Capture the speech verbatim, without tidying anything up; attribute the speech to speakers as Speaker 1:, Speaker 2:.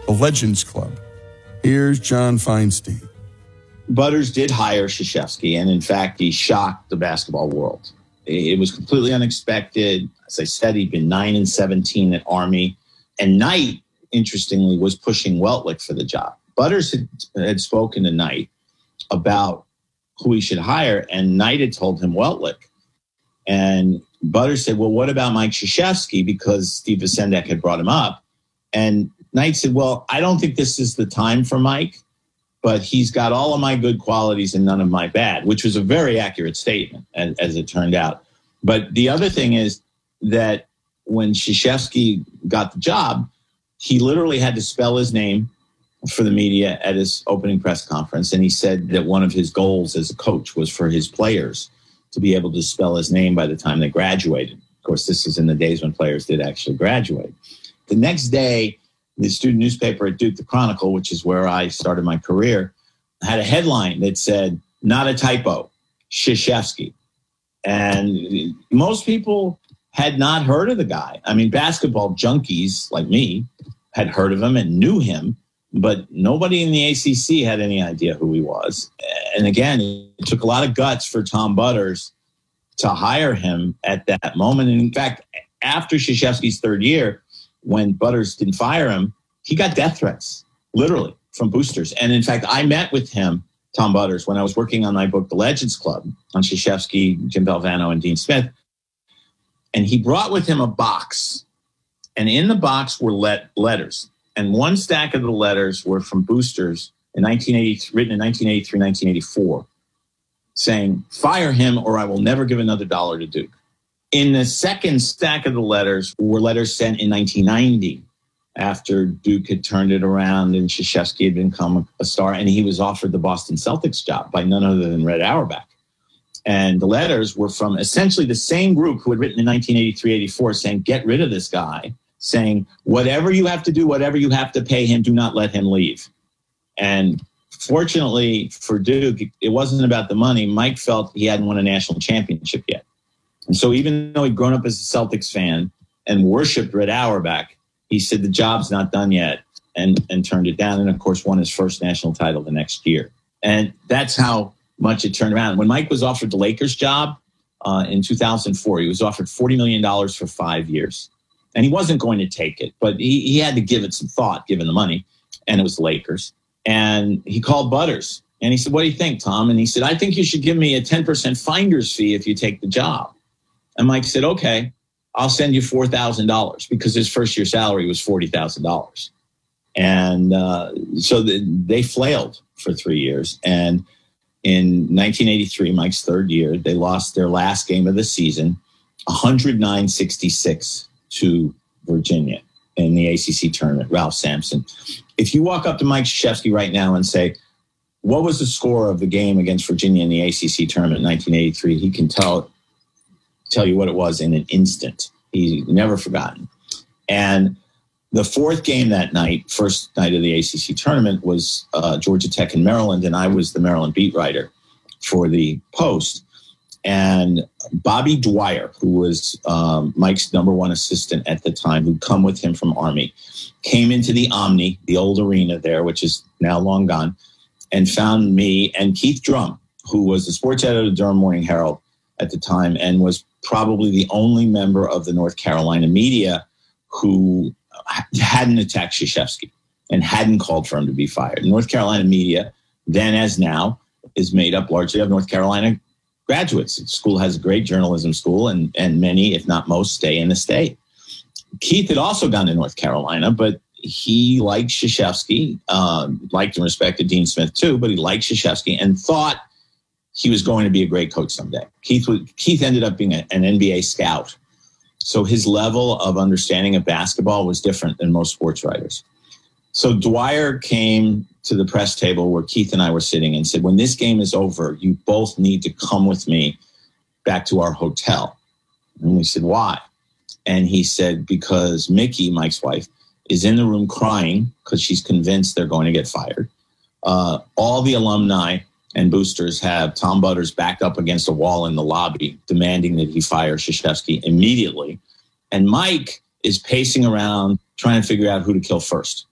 Speaker 1: the Legends Club. Here's John Feinstein.
Speaker 2: Butters did hire Krzyzewski, and in fact, he shocked the basketball world. It was completely unexpected. As I said, he'd been nine and seventeen at Army, and Knight, interestingly, was pushing Weltlich for the job. Butters had, had spoken to Knight about who he should hire, and Knight had told him Weltlich. And Butters said, well, what about Mike Krzyzewski? Because Steve Vacendak had brought him up. And Knight said, well, I don't think this is the time for Mike, but he's got all of my good qualities and none of my bad, which was a very accurate statement, as, as it turned out. But the other thing is that when Krzyzewski got the job, he literally had to spell his name for the media at his opening press conference. And he said that one of his goals as a coach was for his players to be able to spell his name by the time they graduated. Of course, this is in the days when players did actually graduate. The next day, the student newspaper at Duke, the Chronicle, which is where I started my career, had a headline that said, not a typo, Krzyzewski. And most people had not heard of the guy. I mean, basketball junkies like me had heard of him and knew him, but nobody in the A C C had any idea who he was. And again, it took a lot of guts for Tom Butters to hire him at that moment. And in fact, after Krzyzewski's third year, when Butters didn't fire him, he got death threats, literally, from boosters. And in fact, I met with him, Tom Butters, when I was working on my book, The Legends Club, on Krzyzewski, Jim Valvano, and Dean Smith. And he brought with him a box. And in the box were let- letters. And one stack of the letters were from boosters in nineteen eighty, written in nineteen eighty-three, nineteen eighty-four, saying, fire him or I will never give another dollar to Duke. In the second stack of the letters were letters sent in nineteen ninety, after Duke had turned it around and Krzyzewski had become a star, and he was offered the Boston Celtics job by none other than Red Auerbach. And the letters were from essentially the same group who had written in nineteen eighty-three, eighty-four saying, get rid of this guy, saying, whatever you have to do, whatever you have to pay him, do not let him leave. And fortunately for Duke, it wasn't about the money. Mike felt he hadn't won a national championship yet. And so even though he'd grown up as a Celtics fan and worshipped Red Auerbach, he said the job's not done yet, and, and turned it down. And, of course, won his first national title the next year. And that's how much it turned around. When Mike was offered the Lakers job uh, in two thousand four, he was offered forty million dollars for five years. And he wasn't going to take it, but he, he had to give it some thought, given the money. And it was the Lakers. And he called Butters. And he said, what do you think, Tom? And he said, I think you should give me a ten percent finder's fee if you take the job. And Mike said, okay, I'll send you four thousand dollars, because his first year salary was forty thousand dollars. And uh, so the, they flailed for three years. And in nineteen eighty-three, Mike's third year, they lost their last game of the season, one oh nine sixty-six to Virginia in the A C C tournament, Ralph Sampson. If you walk up to Mike Krzyzewski right now and say, what was the score of the game against Virginia in the A C C tournament in nineteen eighty-three? He can tell tell you what it was in an instant. He's never forgotten. And the fourth game that night, first night of the A C C tournament, was uh, Georgia Tech and Maryland, and I was the Maryland beat writer for the Post. And Bobby Dwyer, who was um, Mike's number one assistant at the time, who'd come with him from Army, came into the Omni, the old arena there, which is now long gone, and found me and Keith Drum, who was the sports editor of the Durham Morning Herald at the time and was probably the only member of the North Carolina media who hadn't attacked Krzyzewski and hadn't called for him to be fired. North Carolina media, then as now, is made up largely of North Carolina graduates. The school has a great journalism school, and, and many, if not most, stay in the state. Keith had also gone to North Carolina, but he liked Krzyzewski, uh, liked and respected Dean Smith too, but he liked Krzyzewski and thought he was going to be a great coach someday. Keith Keith ended up being a, an N B A scout. So his level of understanding of basketball was different than most sports writers. So Dwyer came to the press table where Keith and I were sitting and said, when this game is over, you both need to come with me back to our hotel. And we said, why? And he said, because Mickey, Mike's wife, is in the room crying because she's convinced they're going to get fired. Uh, all the alumni and boosters have Tom Butters backed up against a wall in the lobby, demanding that he fire Krzyzewski immediately. And Mike is pacing around trying to figure out who to kill first.